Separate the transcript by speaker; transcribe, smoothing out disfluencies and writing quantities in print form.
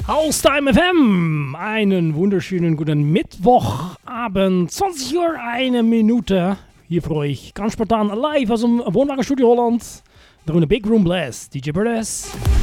Speaker 1: Haustime FM, einen wunderschönen guten Mittwochabend, 20 Uhr, 1 Minute. Hier für euch ganz spontan live aus dem Wohnwagenstudio Holland. Door in de Big Room Blast, DJ Burles.